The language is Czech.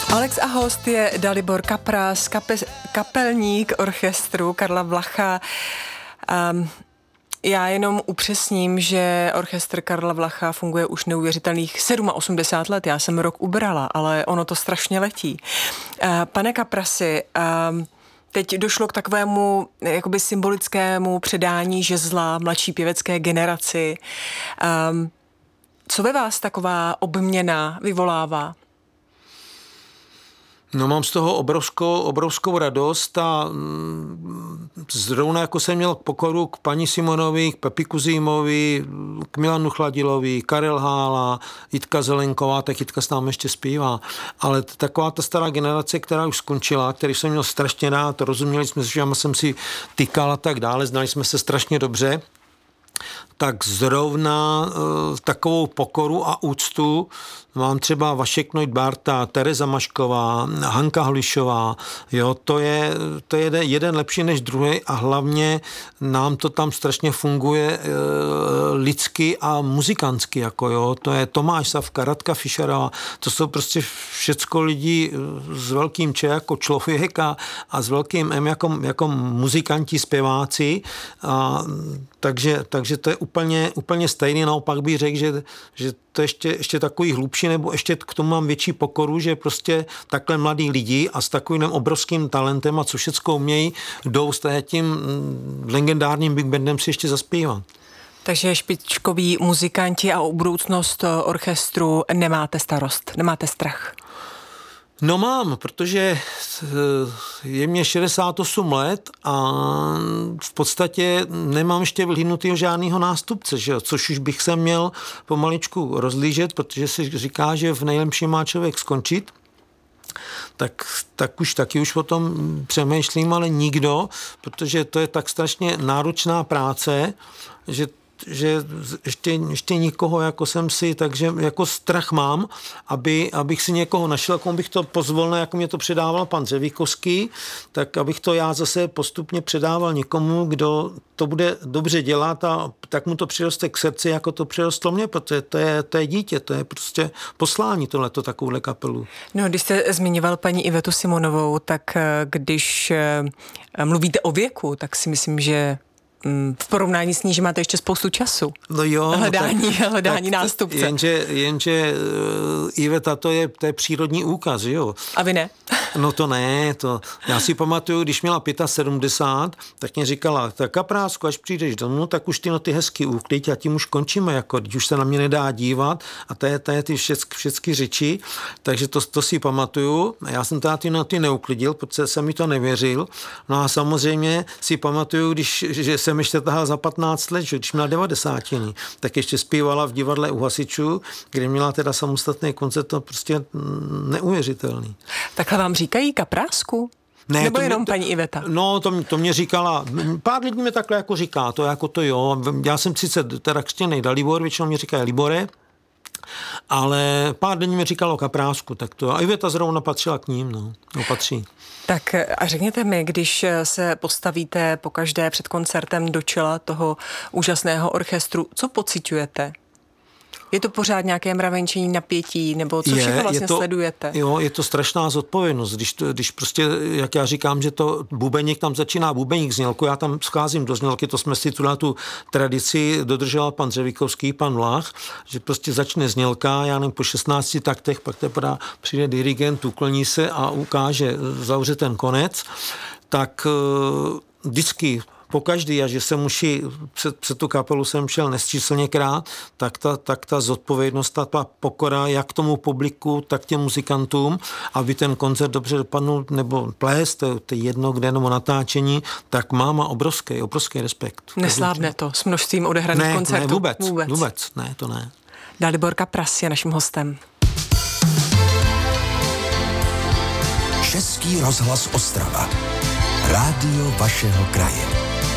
Alex a host je Dalibor Kapras, kapelník orchestru Karla Vlacha. Já jenom upřesním, že orchestr Karla Vlacha funguje už neuvěřitelných 87 let. Já jsem rok ubrala, ale ono to strašně letí. Pane Kaprasi, teď došlo k takovému jakoby symbolickému předání žezla mladší pěvecké generaci. Co ve vás taková obměna vyvolává? No, mám z toho obrovskou radost a zrovna jako jsem měl pokoru k paní Simonovi, k Pepi Kuzímovi, k Milanu Chladilovi, Karel Hála, Jitka Zelenková, tak Jitka s námi ještě zpívá. Ale taková ta stará generace, která už skončila, který jsem měl strašně rád, rozuměli jsme se, že já jsem si tykal a tak dále, znali jsme se strašně dobře, tak zrovna takovou pokoru a úctu mám třeba Vašek Neubárta, Tereza Mašková, Hanka Holišová, jo, to je jeden lepší než druhý a hlavně nám to tam strašně funguje lidsky a muzikantsky, jako jo, to je Tomáš Savka, Radka Fischerová, to jsou prostě všecko lidi s velkým Č jako člověk a s velkým M jako muzikanti, zpěváci, a takže to je úplně stejný, naopak bych řekl, že to ještě takový hlubší, nebo ještě k tomu mám větší pokoru, že prostě takhle mladí lidi a s takovým obrovským talentem a co všecko umějí, jdou s tím legendárním Big Bandem si ještě zaspívat. Takže špičkoví muzikanti a o budoucnost orchestru nemáte starost, nemáte strach? No mám, protože je mě 68 let a v podstatě nemám ještě vyhlídnutýho žádného nástupce, že? Což už bych se měl pomaličku rozlížet, protože si říká, že v nejlepším má člověk skončit. Taky už o tom přemýšlím, ale nikdo, protože to je tak strašně náročná práce, že ještě nikoho jako jsem si, takže jako strach mám, abych si někoho našel, jako bych to pozvolna, jako mě to předával pan Řevíkovský, tak abych to já zase postupně předával někomu, kdo to bude dobře dělat a tak mu to přiroste k srdci, jako to přirostlo mě, protože to je dítě, to je prostě poslání tohleto, takovouhle kapelu. No, když jste zmiňoval paní Ivetu Simonovou, tak když mluvíte o věku, tak si myslím, že v porovnání s ní, že máte ještě spoustu času. No jo. Hledání nástupce. Jenže Iveta, to je přírodní úkaz, jo. A vy ne? No to ne, já si pamatuju, když měla 75, tak mě říkala, tak Kaprásku, až přijdeš domů, tak už ty noty hezky uklid a tím už končíme, jako, když už se na mě nedá dívat a to je ty všechny řeči, takže to si pamatuju. Já jsem teda ty noty neuklidil, protože jsem mi to nevěřil. No a samozřejmě si pamatuju, že jsem ještě tahal za 15 let, že když měla 90, tak ještě zpívala v divadle u Hasičů, kde měla teda samostatný koncert, to prostě neuvěřitelný. Takhle vám říkají Kaprásku? Ne, nebo jenom paní Iveta? No, to mě říkala, pár lidí mi takhle jako říká, to jako to jo, já jsem sice teda křtěnej Dalibor, většinou mě říkají Libore, ale pár lidí mi říkalo Kaprásku, tak to, a Iveta zrovna patřila k ním, no patří. Tak a řekněte mi, když se postavíte pokaždé před koncertem do čela toho úžasného orchestru, co pociťujete? Je to pořád nějaké mravenčení, napětí, nebo co všechno vlastně sledujete? Jo, je to strašná zodpovědnost, když prostě, jak já říkám, že to bubeník, tam začíná bubeník znělku, já tam scházím do znělky, to jsme si tu tradici dodržoval pan Řevíkovský, pan Vlach, že prostě začne znělka, já nevím, po 16 taktech, pak teprve přijde dirigent, ukloní se a ukáže, zavře ten konec, tak vždycky pokaždý, a že jsem už před tu kapelu jsem šel nesčíslněkrát, tak ta zodpovědnost, ta pokora jak tomu publiku, tak těm muzikantům, aby ten koncert dobře dopadnul, nebo ples, to je jedno, kde nebo natáčení, tak mám obrovský respekt. Neslábne to s množstvím odehraných koncertů? Ne, vůbec, ne, to ne. Dalibor Kapras je naším hostem. Český rozhlas Ostrava. Rádio vašeho kraje.